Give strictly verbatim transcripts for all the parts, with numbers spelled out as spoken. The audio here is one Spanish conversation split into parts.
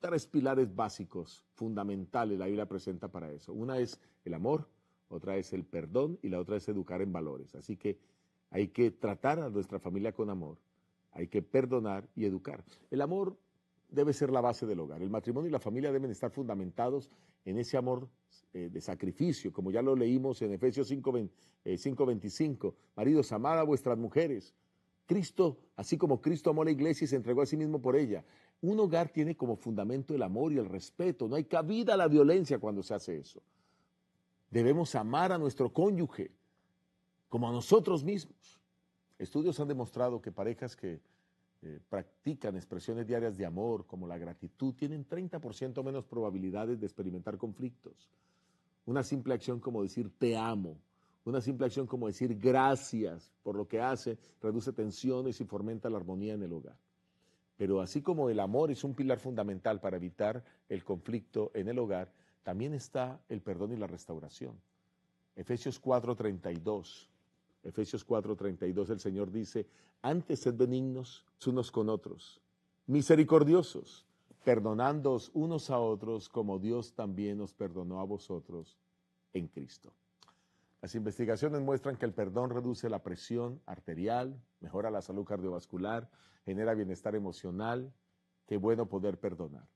tres pilares básicos, fundamentales, la Biblia presenta para eso. Una es el amor, otra es el perdón y la otra es educar en valores. Así que hay que tratar a nuestra familia con amor, hay que perdonar y educar. El amor debe ser la base del hogar. El matrimonio y la familia deben estar fundamentados en ese amor eh, de sacrificio, como ya lo leímos en Efesios cinco veinticinco. Maridos, amad a vuestras mujeres. Cristo, así como Cristo amó a la iglesia y se entregó a sí mismo por ella. Un hogar tiene como fundamento el amor y el respeto. No hay cabida a la violencia cuando se hace eso. Debemos amar a nuestro cónyuge como a nosotros mismos. Estudios han demostrado que parejas que eh, practican expresiones diarias de amor, como la gratitud, tienen treinta por ciento menos probabilidades de experimentar conflictos. Una simple acción como decir te amo, una simple acción como decir gracias por lo que hace, reduce tensiones y fomenta la armonía en el hogar. Pero así como el amor es un pilar fundamental para evitar el conflicto en el hogar, también está el perdón y la restauración. Efesios cuatro treinta y dos. Efesios cuatro treinta y dos, el Señor dice, antes sed benignos unos con otros, misericordiosos, perdonándoos unos a otros como Dios también os perdonó a vosotros en Cristo. Las investigaciones muestran que el perdón reduce la presión arterial, mejora la salud cardiovascular, genera bienestar emocional. Qué bueno poder perdonar.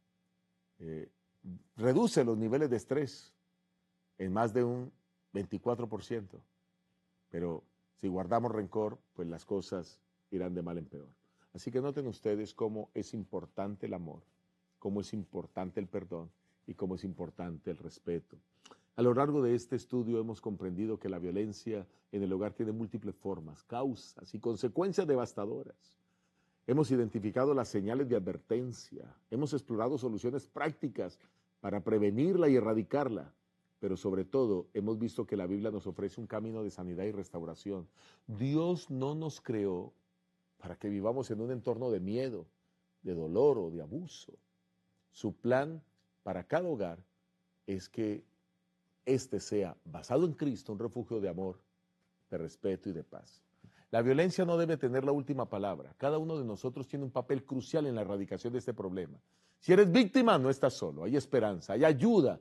Eh, reduce los niveles de estrés en más de un veinticuatro por ciento. Pero si guardamos rencor, pues las cosas irán de mal en peor. Así que noten ustedes cómo es importante el amor, cómo es importante el perdón y cómo es importante el respeto. A lo largo de este estudio hemos comprendido que la violencia en el hogar tiene múltiples formas, causas y consecuencias devastadoras. Hemos identificado las señales de advertencia, hemos explorado soluciones prácticas para prevenirla y erradicarla. Pero sobre todo hemos visto que la Biblia nos ofrece un camino de sanidad y restauración. Dios no nos creó para que vivamos en un entorno de miedo, de dolor o de abuso. Su plan para cada hogar es que éste sea, basado en Cristo, un refugio de amor, de respeto y de paz. La violencia no debe tener la última palabra. Cada uno de nosotros tiene un papel crucial en la erradicación de este problema. Si eres víctima, no estás solo, hay esperanza, hay ayuda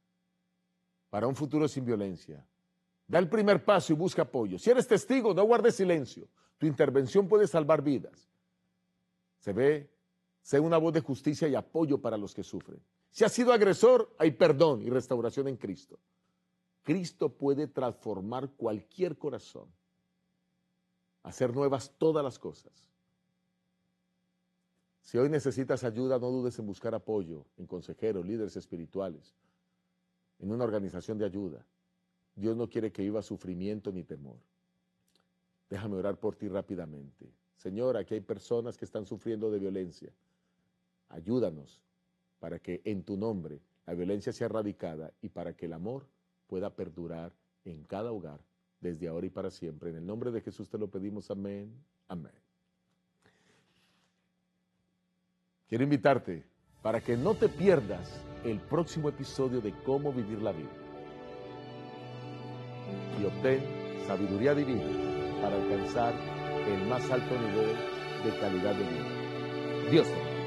para un futuro sin violencia. Da el primer paso y busca apoyo. Si eres testigo, no guardes silencio. Tu intervención puede salvar vidas. Se ve, sé una voz de justicia y apoyo para los que sufren. Si has sido agresor, hay perdón y restauración en Cristo. Cristo puede transformar cualquier corazón, hacer nuevas todas las cosas. Si hoy necesitas ayuda, no dudes en buscar apoyo en consejeros, líderes espirituales, en una organización de ayuda. Dios no quiere que viva sufrimiento ni temor. Déjame orar por ti rápidamente. Señor, aquí hay personas que están sufriendo de violencia. Ayúdanos para que en tu nombre la violencia sea erradicada y para que el amor pueda perdurar en cada hogar desde ahora y para siempre. En el nombre de Jesús te lo pedimos. Amén. Amén. Quiero invitarte para que no te pierdas el próximo episodio de Cómo Vivir la Vida y obtén sabiduría divina para alcanzar el más alto nivel de calidad de vida. Dios te bendiga.